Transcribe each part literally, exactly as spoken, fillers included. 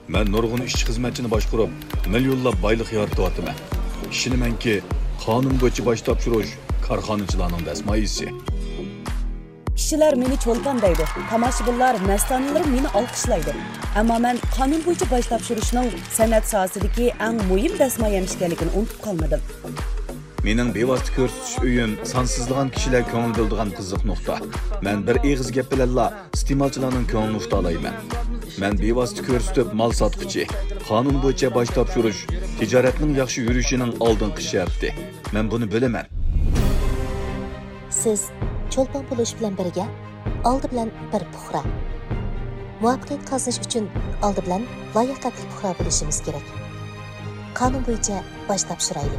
Men nurg'un ishchi xizmatchini boshqarib, millionlab boylik yaratyapman. Ishonamanki, qonun bo'yicha bosh topshirish korxonachilarning dasmoyisi. Kishilar meni cho'lpon deydi. Tomoshabinlar, mastonilar meni olqishlaydi. Ammo men qonun bo'yicha bosh topshirishning san'at sohasidagi eng muhim dasmoya ekanligini unutib qolmadim. Mening bevosita ko'rsatish uyim sonsizlagan kishilar ko'ngil bildigan qiziq nuqta. Men bir eg'iz gap bilanla iste'molchilarning ko'nglini nuqta olayman. Men bevosita ko'rsatib mol sotqichi, qonun bo'yicha bosh topshirish tijoratning yaxshi yurishining oldingi sharti. Men buni bilaman. Siz cho'lpon bo'lish bilan birga oldi bilan bir puxra. Muvaffaqiyat qozonish uchun oldi bilan layoqatli puxra bo'lishimiz kerak. Qonun bo'yicha bosh topshiraylik.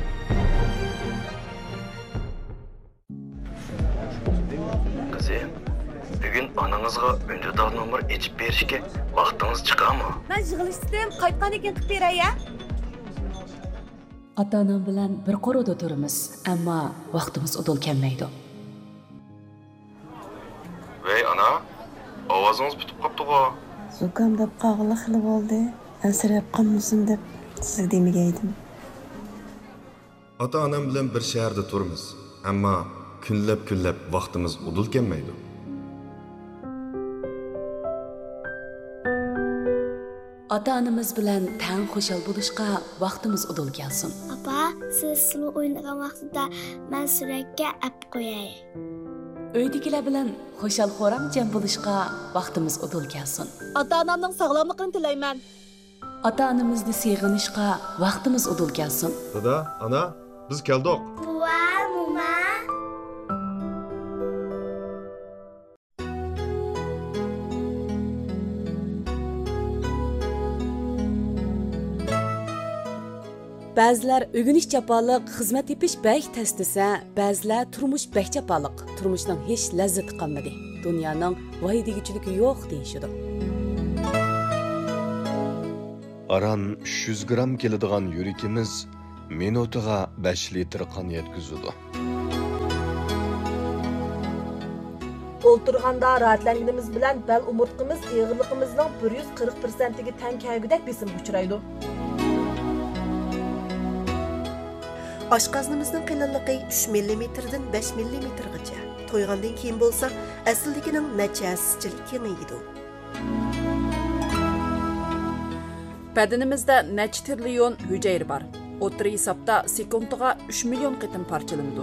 Qizim, bugun onangizga ünlüdar nomer içip berishga vaqtingiz chiqadimi? Men yig'ilishdim, qaytgan ekan qilib beray-a. Ota-onam bilan bir qo'rida turamiz, ammo vaqtimiz o'tol kelmaydi. Vey ana, ovozingiz bitib qopti-ku. Zukam deb qog'liq qilib oldi. Ansirab qolmasin deb sizga demagaydim. Ota-onam bilan bir shaharda turamiz, ammo kunlab-kunlab vaqtimiz udul kelmaydi. Ota-onamiz bilan tang xushal bo'lishga vaqtimiz udul kelsin. Papa, siz sulu o'ynagan vaqtida men suratga ap qo'yay. Uydagilar bilan xushal-xo'ram jam bo'lishga vaqtimiz udul kelsin. Ota-onamning sog'lomligini tilayman. Ota-onamizni seg'inishga vaqtimiz udul kelsin. Dada, ana, biz keldik. Buva, mama. Ba'zilar o'g'inish chapaliq, xizmat tepish bək tez desa, ba'zilar turmush bək chapaliq, turmushning hech lazzati qolmadi. Dunyoning voy deguvchiligi yo'q deyishadi. Aran uch yuz gram keladigan yurikimiz minutiga besh litr qon yetkazadi. O'ltirganda rahatlanganimiz bilan bel umurtqimiz eg'irligimizning bir yuz qirq prosentiga teng kelgudek besim uchraydi. Oshqoznimizning qalinligi uch millimetrdan besh millimetrgacha. To'ygandan keyin bo'lsa, aslidagining necha aschilik kengaydi. Badanimizda necha trillion hujayra bor. O'tri hisobda sekundiga uch million qitim parchalanadi.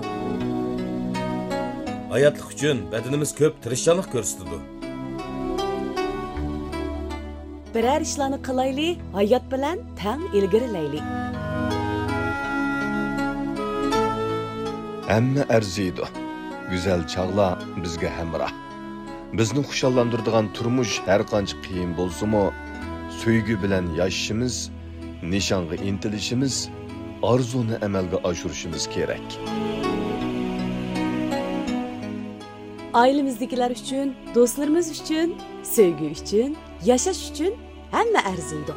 Hayotlik uchun badanimiz ko'p tirishchilik ko'rsatadi. Biror ishlarni qilayli, hayot bilan tang ilgarilaylik. Hamma arziydi. Güzel çağlar bizga hamroh. Bizni xushallantiradigan turmush har qancha qiyin bo'lsa-mu, sevgi bilan yashashimiz, nishonga intilishimiz, orzuni amalga oshirishimiz kerak. Ailemizdagilar uchun, do'stlarimiz uchun, sevgi uchun, yashash uchun hamma arziydi.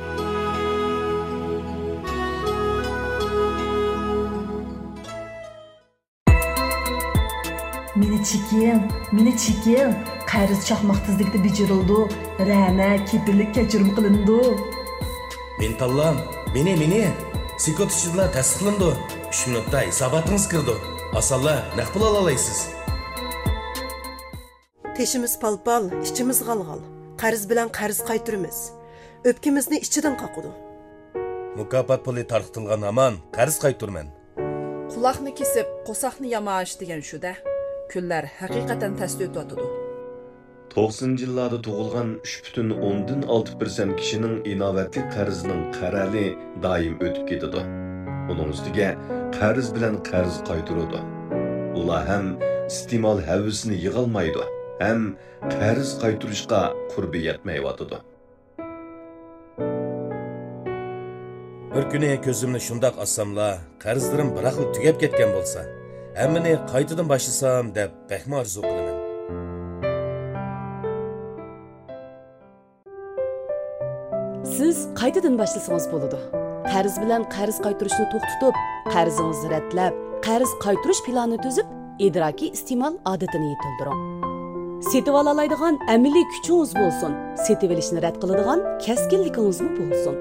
Meni chekim, meni chekim, qarz chaqmoq tezlikda bejirildi, rana, kepillik kechirim qilindi. Men tallam, meni, meni, sekund ichida tasdiqlandi. uch minutda hisobotingiz kirdi. Asalla naq pul olaysiz. Teşimiz palpal, içimiz qalqal. Qarz bilan qarz qaytiramiz. Öpkimizni ichidan qaqudi. Mukofot puli tarqitilgan aman, qarz qaytirman. Quloqni kesib, qo'saqni yamash degan shu-da. Kunlar haqiqatan tasli o'tadi. to'qsoninchi yillarda tug'ilgan uch butun o'ndan olti persent kishining inovatli qarzining qarali doim o'tib ketadi. Uning ustiga qarz bilan qarz qaytiradi. Ular ham iste'mol havasini yig'olmaydi, ham qarz qaytirishga qurbi yetmayotadi. Bir kuni ko'zimni shundoq ossamla, qarzlarim biraqli tugab ketgan bo'lsa, hammani qaytadan boshlasam deb baxma orzu qilaman. Siz qaytadan boshlasangiz bo'ladi. Qarz bilan qarz qaytirishni to'xtatib, qarzingizni raddlab, qarz qaytirish planini tuzib, idrokiy iste'mol odatini yetildiring. Setib alalaydigan amaliy kuchingiz bo'lsin. Setib olishni rad qiladigan keskinligingizmi bo'lsin.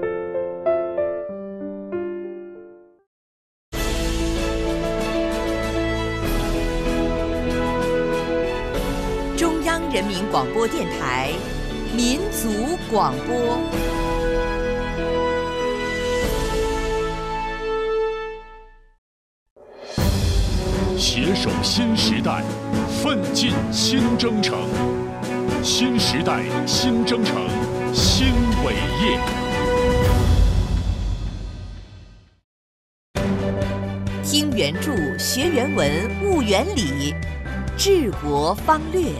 中央人民广播电台民族广播。 携手新时代，奋进新征程。新时代新征程新伟业。 听原著，学原文，悟原理，治国方略。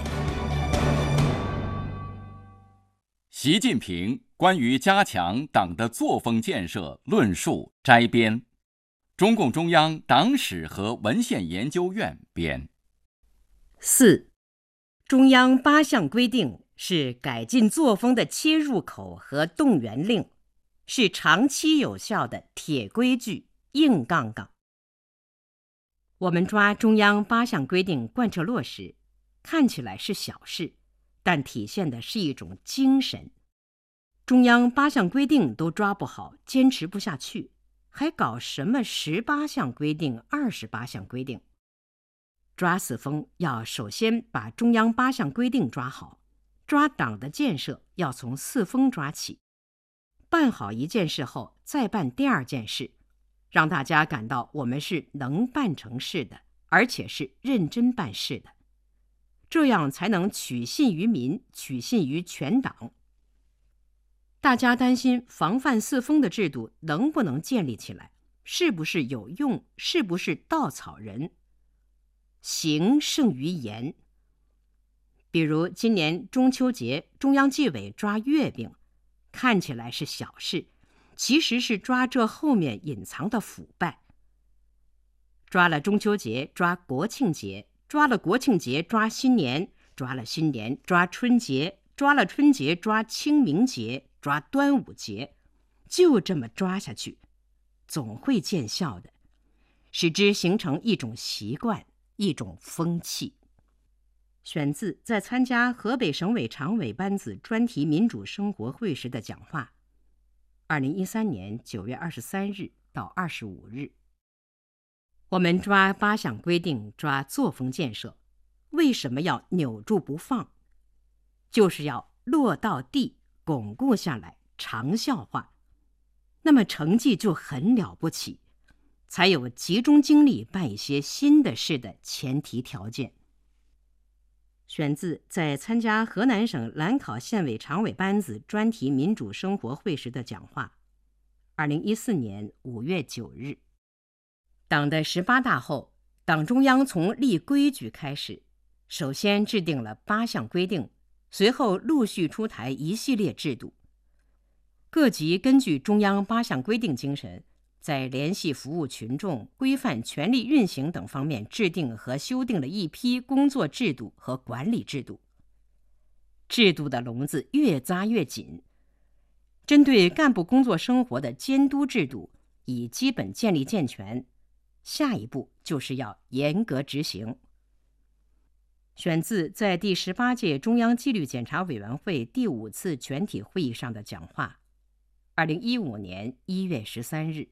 习近平关于加强党的作风建设论述摘编，中共中央党史和文献研究院编。 四，中央八项规定是改进作风的切入口和动员令，是长期有效的铁规矩、硬杠杠。我们抓中央八项规定贯彻落实，看起来是小事，但体现的是一种精神。中央八项规定都抓不好，坚持不下去，还搞什么十八项规定、二十八项规定？抓四风要首先把中央八项规定抓好，抓党的建设要从四风抓起。办好一件事后，再办第二件事，让大家感到我们是能办成事的，而且是认真办事的，这样才能取信于民，取信于全党。大家担心防范四风的制度能不能建立起来，是不是有用，是不是稻草人？行胜于言。比如今年中秋节，中央纪委抓月饼，看起来是小事，其实是抓这后面隐藏的腐败。抓了中秋节，抓国庆节，抓了国庆节，抓新年，抓了新年，抓春节，抓了春节，抓清明节，抓端午节，就这么抓下去，总会见效的，使之形成一种习惯，一种风气。选自在参加河北省委常委班子专题民主生活会时的讲话，二零一三年九月二十三日到二十五日。我们抓八项规定，抓作风建设，为什么要扭住不放？就是要落到地，巩固下来，长效化，那么成绩就很了不起，才有集中精力办一些新的事的前提条件。选自在参加河南省兰考县委常委班子专题民主生活会时的讲话，二零一四年五月九日。党的十八大后，党中央从立规矩开始，首先制定了八项规定，随后陆续出台一系列制度。各级根据中央八项规定精神，在联系服务群众、规范权力运行等方面制定和修订了一批工作制度和管理制度。制度的笼子越扎越紧，针对干部工作生活的监督制度已基本建立健全，下一步就是要严格执行。选自在第十八届中央纪律检查委员会第五次全体会议上的讲话，二零一五年一月十三日。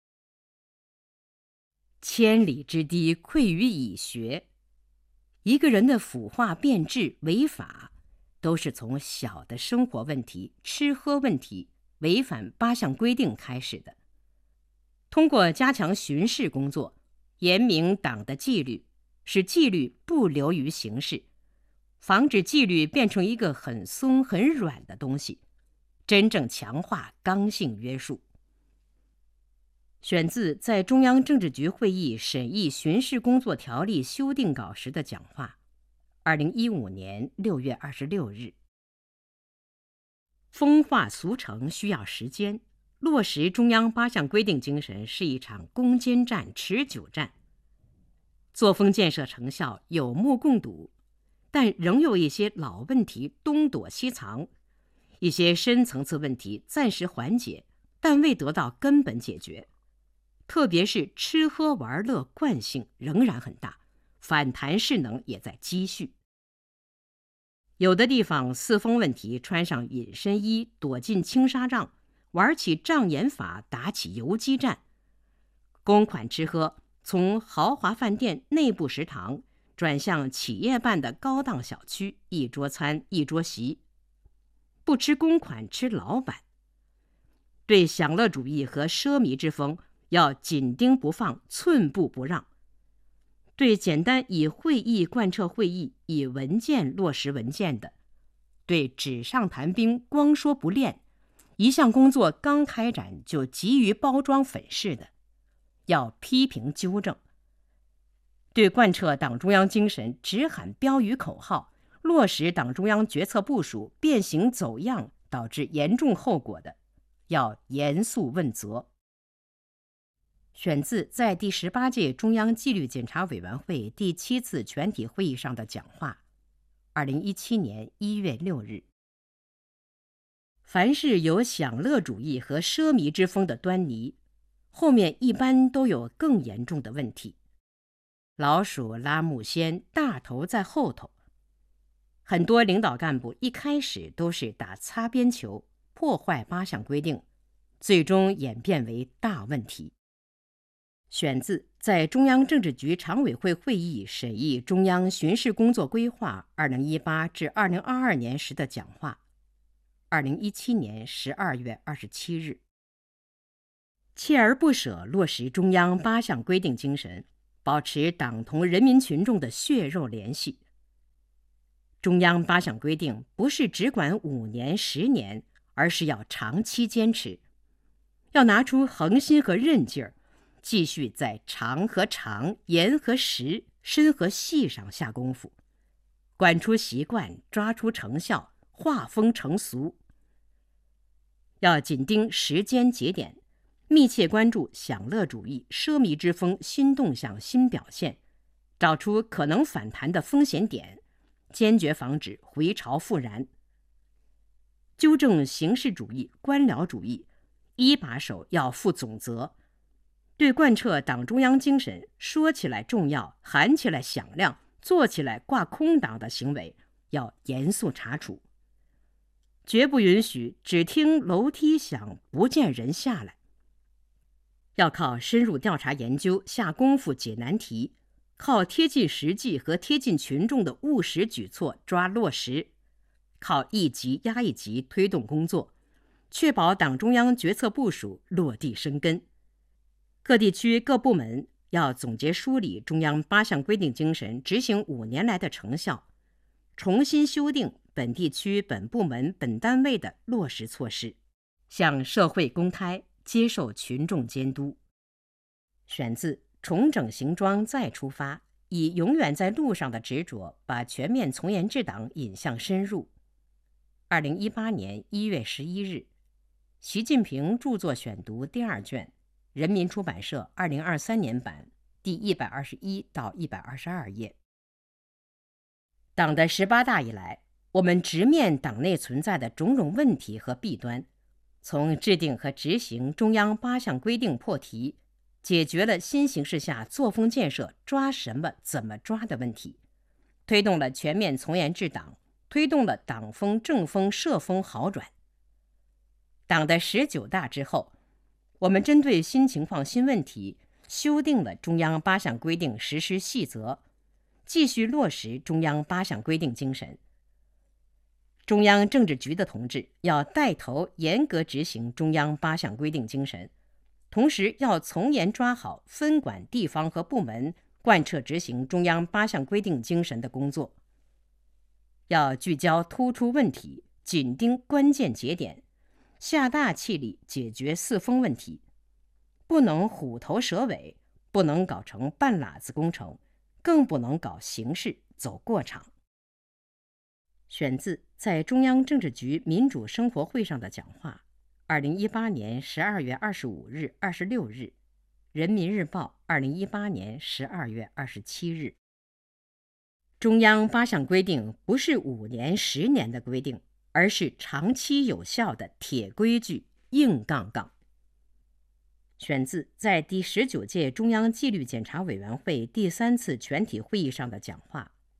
千里之堤溃于蚁穴，一个人的腐化变质、违法，都是从小的生活问题、吃喝问题、违反八项规定开始的。通过加强巡视工作，严明党的纪律，使纪律不流于形式，防止纪律变成一个很松很软的东西，真正强化刚性约束。选自在中央政治局会议审议巡视工作条例修订稿时的讲话，二零一五年六月二十六日。风化俗成需要时间，落实中央八项规定精神是一场攻坚战、持久战。作风建设成效有目共睹，但仍有一些老问题东躲西藏，一些深层次问题暂时缓解，但未得到根本解决。特别是吃喝玩乐惯性仍然很大，反弹势能也在积蓄。 有的地方四风问题穿上隐身衣，躲进青纱帐，玩起障眼法，打起游击战。公款吃喝从豪华饭店内部食堂转向企业办的高档小区，一桌餐一桌席，不吃公款吃老板。对享乐主义和奢靡之风要紧盯不放，寸步不让。对简单以会议贯彻会议，以文件落实文件的，对纸上谈兵光说不练，一项工作刚开展就急于包装粉饰的，要批评纠正。对贯彻党中央精神，只喊标语口号，落实党中央决策部署变形走样，导致严重后果的，要严肃问责。选自在第十八届中央纪律检查委员会第七次全体会议上的讲话，二零一七年一月六日。凡是有享乐主义和奢靡之风的端倪，后面一般都有更严重的问题。老鼠拉木仙，大头在后头。很多领导干部一开始都是打擦边球，破坏八项规定，最终演变为大问题。选自在中央政治局常委会会议审议中央巡视工作规划二零一八至二零二二年时的讲话，二零一七年十二月二十七日。锲而不舍落实中央八项规定精神，保持党同人民群众的血肉联系。中央八项规定不是只管五年、十年，而是要长期坚持，要拿出恒心和韧劲儿，继续在长和长、严和实、深和细上下功夫，管出习惯，抓出成效，化风成俗。要紧盯时间节点，密切关注享乐主义、奢靡之风新动向、新表现，找出可能反弹的风险点，坚决防止回潮复燃。纠正形式主义、官僚主义，一把手要负总责。对贯彻党中央精神，说起来重要，喊起来响亮，做起来挂空档的行为，要严肃查处。绝不允许只听楼梯响，不见人下来。要靠深入调查研究下功夫解难题，靠贴近实际和贴近群众的务实举措抓落实，靠一级压一级推动工作，确保党中央决策部署落地生根。各地区各部门要总结梳理中央八项规定精神执行五年来的成效，重新修订本地区本部门本单位的落实措施，向社会公开，接受群众监督。选自重整行装再出发，以永远在路上的执着，把全面从严治党引向深入。二零一八年一月十一日，习近平著作选读第二卷，人民出版社二零二三年版，第一百二十一到一百二十二页。党的十八大以来，我们直面党内存在的种种问题和弊端，从制定和执行中央八项规定破题，解决了新形势下作风建设抓什么怎么抓的问题，推动了全面从严治党，推动了党风政风社风好转。党的十九大之后，我们针对新情况新问题，修订了中央八项规定实施细则，继续落实中央八项规定精神。中央政治局的同志要带头严格执行中央八项规定精神，同时要从严抓好分管地方和部门贯彻执行中央八项规定精神的工作。要聚焦突出问题，紧盯关键节点，下大气力解决四风问题，不能虎头蛇尾，不能搞成半拉子工程，更不能搞形式走过场。选自在中央政治局民主生活会上的讲话，二零一八年十二月二十五日、二十六日，人民日报二零一八年十二月二十七日。中央八项规定不是五年、十年的规定，而是长期有效的铁规矩、硬杠杠。选自在第十九届中央纪律检查委员会第三次全体会议上的讲话，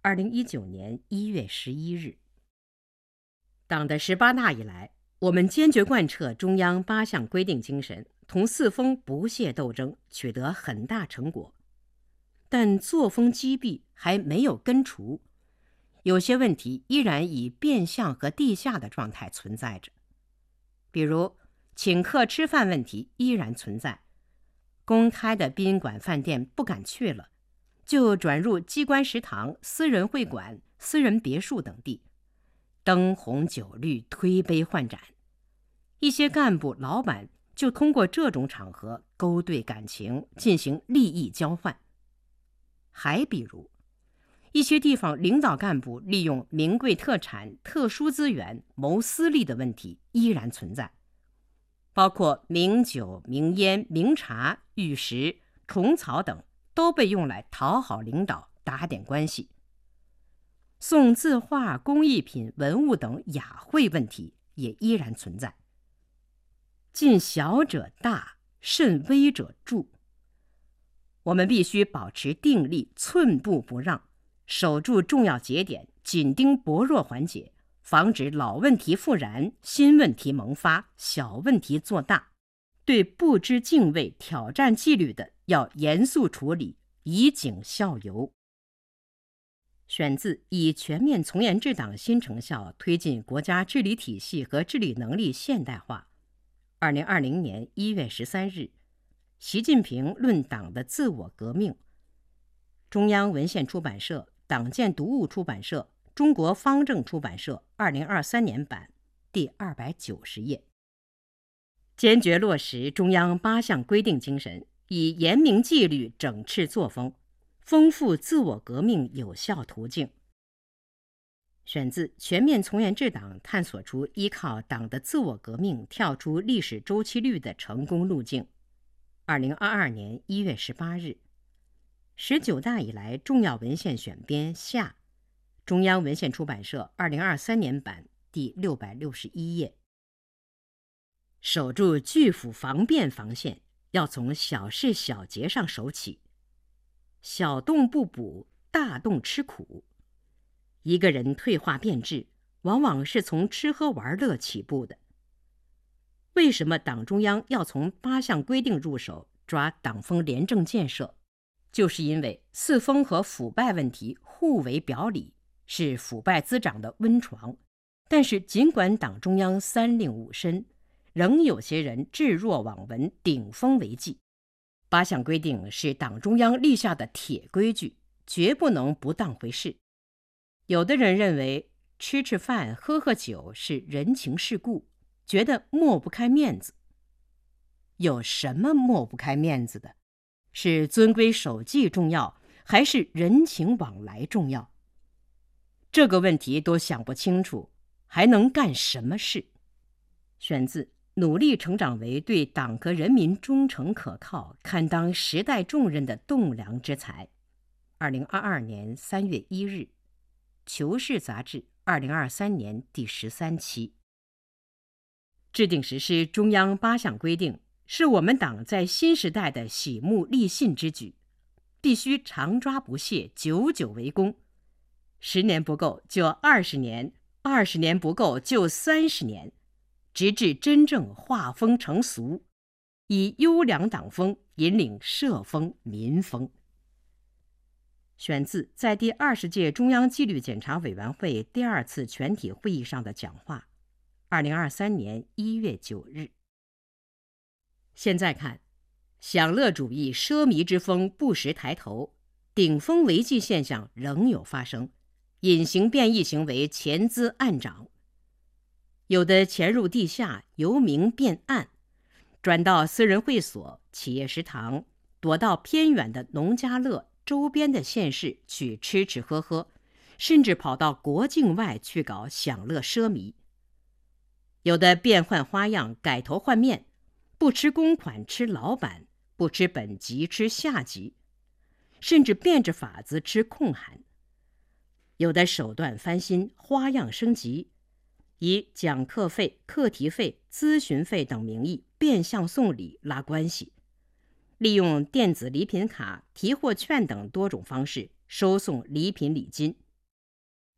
二零一九年一月十一日。党的十八大以来，我们坚决贯彻中央八项规定精神，同四风不懈斗争，取得很大成果。但作风积弊还没有根除，有些问题依然以变相和地下的状态存在着。比如请客吃饭问题依然存在，公开的宾馆饭店不敢去了，就转入机关食堂、私人会馆、私人别墅等地，灯红酒绿，推杯换盏。一些干部老板就通过这种场合勾兑感情，进行利益交换。还比如一些地方领导干部利用名贵特产、特殊资源谋私利的问题依然存在，包括名酒、名烟、名茶、玉石、虫草等都被用来讨好领导、打点关系。送字画、工艺品、文物等雅惠问题也依然存在。近小者大，甚微者著。我们必须保持定力，寸步不让，守住重要节点，紧盯薄弱环节，防止老问题复燃，新问题萌发，小问题做大。对不知敬畏、挑战纪律的，要严肃处理，以儆效尤。选自《以全面从严治党新成效推进国家治理体系和治理能力现代化》，二零二零年一月十三日。习近平论党的自我革命，中央文献出版社、党建读物出版社、中国方正出版社二零二三年版，第二百九十页。坚决落实中央八项规定精神，以严明纪律整治作风，丰富自我革命有效途径。选自《全面从严治党探索出依靠党的自我革命跳出历史周期率的成功路径》，二零二二年一月十八日。十九大以来重要文献选编下，中央文献出版社二零二三年版，第六百六十一页。守住拒腐防变防线，要从小事小节上守起。小洞不补，大洞吃苦。一个人退化变质，往往是从吃喝玩乐起步的。为什么党中央要从八项规定入手，抓党风廉政建设？就是因为四风和腐败问题互为表里，是腐败滋长的温床。但是尽管党中央三令五申，仍有些人置若罔闻，顶风为纪。八项规定是党中央立下的铁规矩，绝不能不当回事。有的人认为吃吃饭、喝喝酒是人情世故，觉得抹不开面子。有什么抹不开面子的？是遵规守纪重要，还是人情往来重要？这个问题都想不清楚，还能干什么事？选自《努力成长为对党和人民忠诚可靠、堪当时代重任的栋梁之才》，二零二二年三月一日。《求是》杂志二零二三年第十三期。制定实施中央八项规定，是我们党在新时代的喜目立信之举，必须常抓不懈，久久为功。十年不够就二十年，二十年不够就三十年，直至真正化风成俗，以优良党风引领社风民风。选自在第二十届中央纪律检查委员会第二次全体会议上的讲话，二零二三年一月九日。现在看，享乐主义奢靡之风不时抬头，顶风违纪现象仍有发生，隐形变异行为潜滋暗长。有的潜入地下，由明变暗，转到私人会所、企业食堂，躲到偏远的农家乐周边的县市去吃吃喝喝，甚至跑到国境外去搞享乐奢靡。有的变换花样，改头换面，不吃公款吃老板，不吃本级吃下级，甚至变着法子吃空寒。有的手段翻新，花样升级，以讲课费、课题费、咨询费等名义变相送礼拉关系，利用电子礼品卡、提货券等多种方式收送礼品礼金，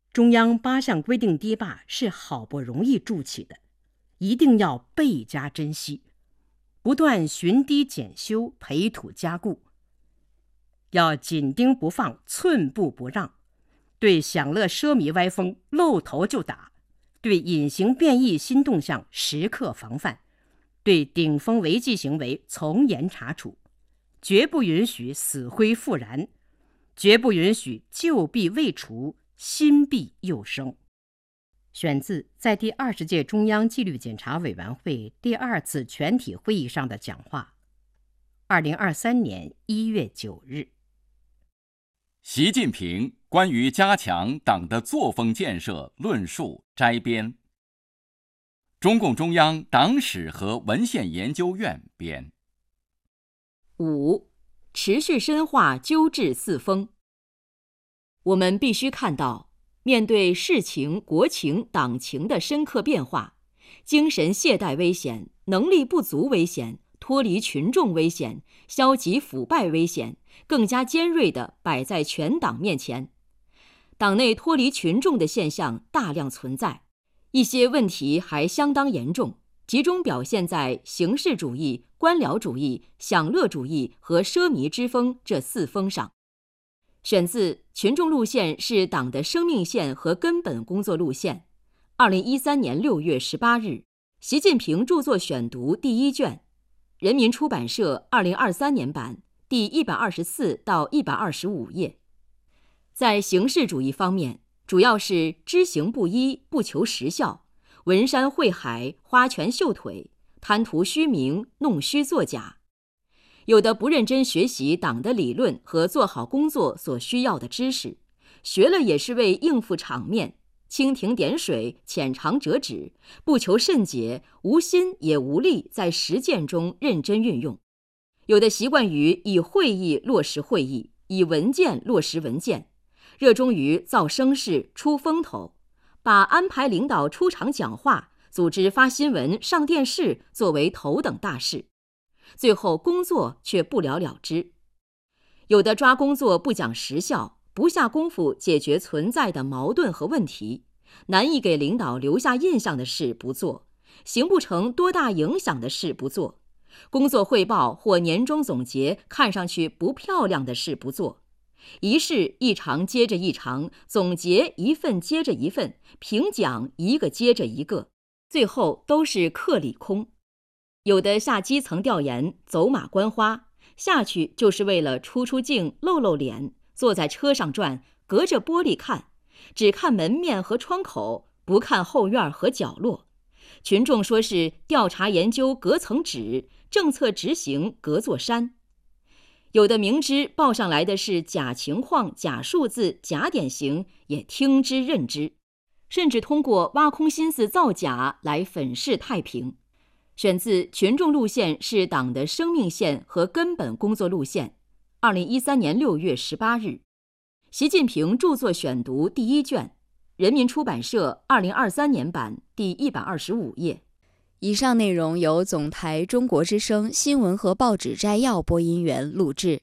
中央八项规定堤坝是好不容易筑起的，一定要倍加珍惜，不断巡堤检修、培土加固，要紧盯不放，寸步不让，对享乐奢靡歪风露头就打，对隐形变异新动向时刻防范，对顶风违纪行为从严查处，绝不允许死灰复燃，绝不允许旧弊未除，新弊又生。选自在第二十届中央纪律检查委员会第二次全体会议上的讲话，二零二三年一月九日。 习近平关于加强党的作风建设论述摘编，中共中央党史和文献研究院编。 五、持续深化纠治四风。我们必须看到，面对世情、国情、党情的深刻变化，精神懈怠危险、能力不足危险、脱离群众危险、消极腐败危险，更加尖锐地摆在全党面前。党内脱离群众的现象大量存在，一些问题还相当严重，集中表现在形式主义、官僚主义、享乐主义和奢靡之风这四风上。选自群众路线是党的生命线和根本工作路线，二零一三年六月十八日，习近平著作选读第一卷，人民出版社二零二三年版，第一百二十四到一百二十五页。在形式主义方面，主要是知行不一、不求实效，文山会海、花拳绣腿，贪图虚名、弄虚作假。有的不认真学习党的理论和做好工作所需要的知识，学了也是为应付场面，蜻蜓点水、浅尝辄止，不求甚解，无心也无力在实践中认真运用。有的习惯于以会议落实会议，以文件落实文件，热衷于造声势、出风头，把安排领导出场讲话、组织发新闻、上电视作为头等大事，最后工作却不了了之。有的抓工作不讲实效，不下功夫解决存在的矛盾和问题，难以给领导留下印象的事不做，形不成多大影响的事不做，工作汇报或年终总结看上去不漂亮的事不做，一事一场接着一场，总结一份接着一份，评奖一个接着一个，最后都是课里空。有的下基层调研，走马观花，下去就是为了出出镜、露露脸，坐在车上转，隔着玻璃看，只看门面和窗口，不看后院和角落。群众说是调查研究隔层纸，政策执行隔座山。有的明知报上来的是假情况、假数字、假典型，也听之任之，甚至通过挖空心思造假来粉饰太平。选自群众路线是党的生命线和根本工作路线，二零一三年六月十八日，习近平著作选读第一卷，人民出版社二零二三年版，第一百二十五页。 以上内容由总台中国之声新闻和报纸摘要播音员录制。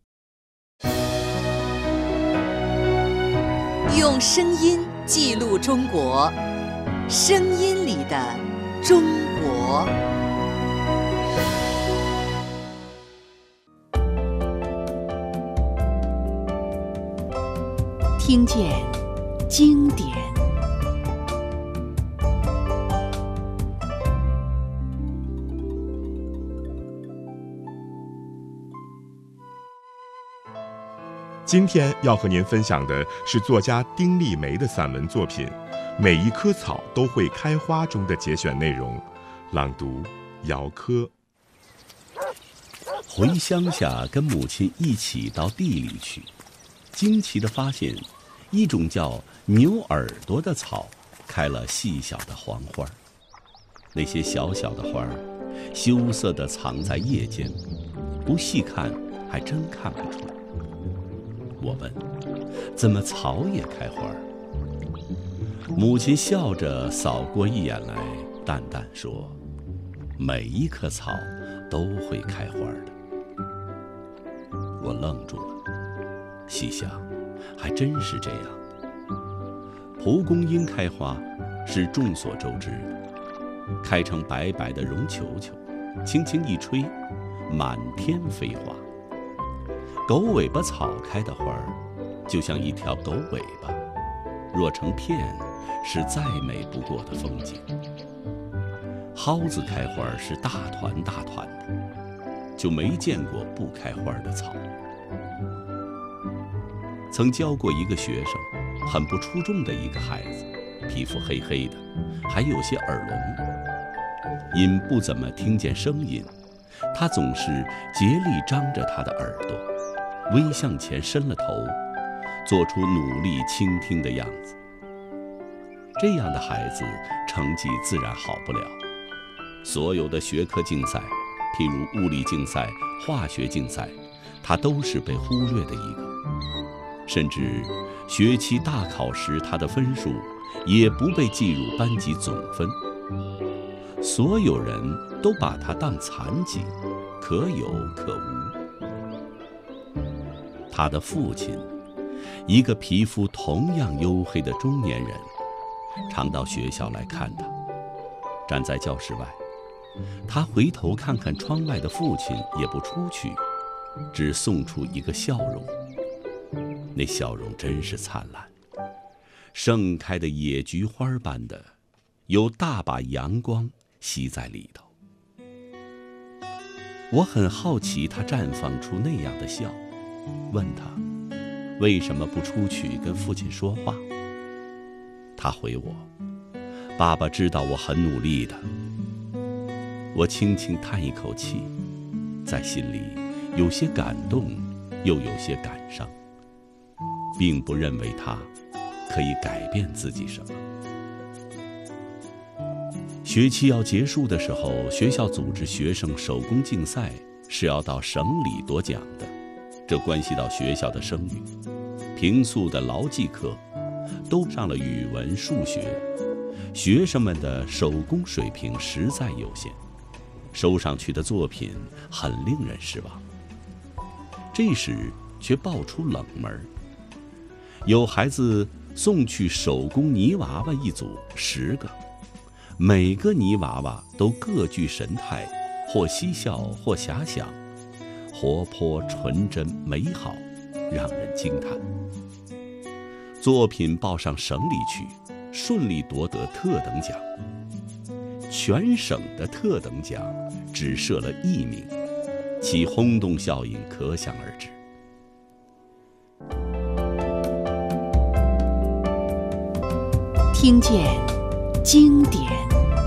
用声音记录中国，声音里的中国。听见经典。 今天要和您分享的是作家丁立梅的散文作品《每一棵草都会开花》中的节选内容，朗读姚科。 回乡下跟母亲一起到地里去，惊奇地发现一种叫牛耳朵的草开了细小的黄花，那些小小的花羞涩地藏在叶间，不细看还真看不出。我问：怎么草也开花？母亲笑着扫过一眼来，淡淡说：每一棵草都会开花的。我愣住了，细想还真是这样。 蒲公英开花是众所周知的，开成白白的绒球球，轻轻一吹，满天飞花。狗尾巴草开的花儿，就像一条狗尾巴，若成片，是再美不过的风景。蒿子开花是大团大团的，就没见过不开花的草。曾教过一个学生，很不出众的一个孩子，皮肤黑黑的，还有些耳聋。因不怎么听见声音，他总是竭力张着他的耳朵，微向前伸了头，做出努力倾听的样子。这样的孩子成绩自然好不了。所有的学科竞赛，譬如物理竞赛、化学竞赛，他都是被忽略的一个。甚至学期大考时，他的分数也不被记入班级总分。所有人都把他当残疾，可有可无。他的父亲，一个皮肤同样黝黑的中年人，常到学校来看他。站在教室外，他回头看看窗外的父亲，也不出去，只送出一个笑容。那笑容真是灿烂，盛开的野菊花般的，有大把阳光吸在里头。我很好奇他绽放出那样的笑，问他为什么不出去跟父亲说话。他回我，爸爸知道我很努力的。我轻轻叹一口气，在心里有些感动，又有些感伤，并不认为他可以改变自己什么。学期要结束的时候，学校组织学生手工竞赛，是要到省里夺奖的，这关系到学校的声誉。平素的劳技课都上了语文、数学，学生们的手工水平实在有限，收上去的作品很令人失望。这时却爆出冷门，有孩子送去手工泥娃娃一组十个，每个泥娃娃都各具神态，或嬉笑或遐想，活泼纯真美好，让人惊叹。作品报上省里去，顺利夺得特等奖。全省的特等奖只设了一名，其轰动效应可想而知。 听见经典